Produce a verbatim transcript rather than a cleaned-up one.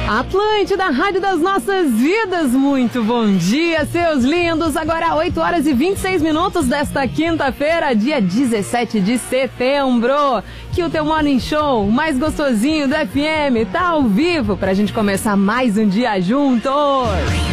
Atlântida, Rádio das Nossas Vidas, muito bom dia, seus lindos. Agora oito horas e vinte e seis minutos desta quinta-feira, dia dezessete de setembro. Que o teu Morning Show mais gostosinho do F M tá ao vivo pra gente começar mais um dia juntos.